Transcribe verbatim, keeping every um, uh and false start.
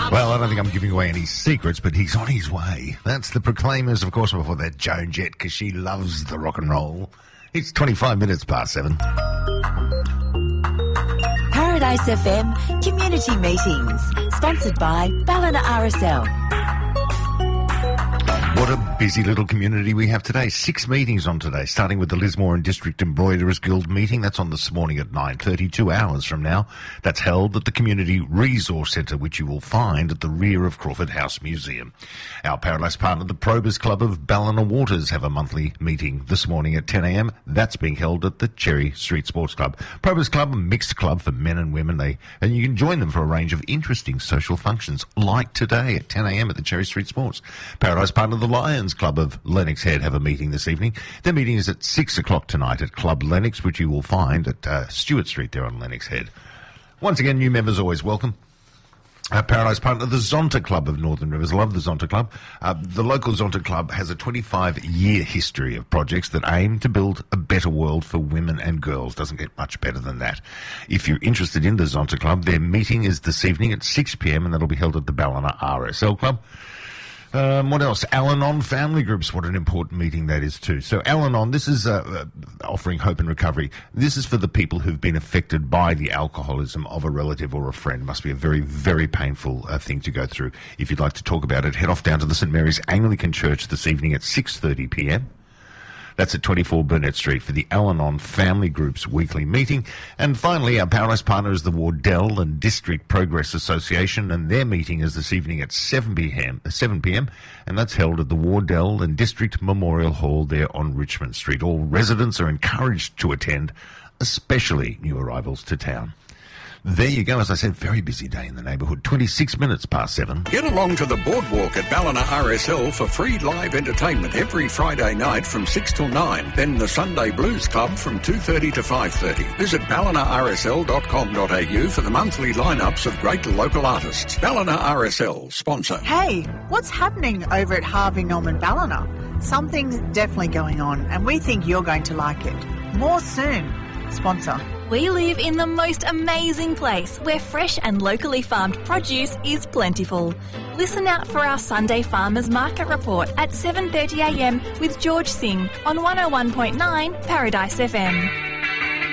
Well, I don't think I'm giving away any secrets, but he's on his way. That's the Proclaimers, of course, before that Joan Jett, because she loves the rock and roll. It's twenty-five minutes past seven. Paradise F M Community Meetings, sponsored by Ballina R S L. What a busy little community we have today. Six meetings on today, starting with the Lismore and District Embroiderers Guild meeting. That's on this morning at nine thirty, two hours from now. That's held at the Community Resource Centre, which you will find at the rear of Crawford House Museum. Our Paradise partner, the Probers Club of Ballina Waters, have a monthly meeting this morning at ten a m. That's being held at the Cherry Street Sports Club. Probers Club, a mixed club for men and women. They and you can join them for a range of interesting social functions, like today at ten a m at the Cherry Street Sports. Paradise partner, the Lions Club of Lennox Head, have a meeting this evening. Their meeting is at six o'clock tonight at Club Lennox, which you will find at uh, Stewart Street there on Lennox Head. Once again, new members always welcome. Uh, Paradise partner, the Zonta Club of Northern Rivers. Love the Zonta Club. Uh, the local Zonta Club has a twenty-five year history of projects that aim to build a better world for women and girls. Doesn't get much better than that. If you're interested in the Zonta Club, their meeting is this evening at six p m and that'll be held at the Ballina R S L Club. Um, what else? Al-Anon family groups. What an important meeting that is too. So Al-Anon, this is uh, uh, offering hope and recovery. This is for the people who've been affected by the alcoholism of a relative or a friend. Must be a very, very painful uh, thing to go through. If you'd like to talk about it, head off down to the St Mary's Anglican Church this evening at six thirty p m. That's at twenty-four Burnett Street for the Al-Anon Family Group's weekly meeting. And finally, our Paradise partner is the Wardell and District Progress Association, and their meeting is this evening at seven p m, and that's held at the Wardell and District Memorial Hall there on Richmond Street. All residents are encouraged to attend, especially new arrivals to town. There you go. As I said, very busy day in the neighbourhood. twenty-six minutes past seven. Get along to the boardwalk at Ballina R S L for free live entertainment every Friday night from six till nine. Then the Sunday Blues Club from two thirty to five thirty. Visit ballina r s l dot com dot a u for the monthly lineups of great local artists. Ballina R S L, sponsor. Hey, what's happening over at Harvey Norman Ballina? Something's definitely going on, and we think you're going to like it. More soon. Sponsor. We live in the most amazing place where fresh and locally farmed produce is plentiful. Listen out for our Sunday Farmers Market Report at seven thirty a m with George Singh on one oh one point nine Paradise F M.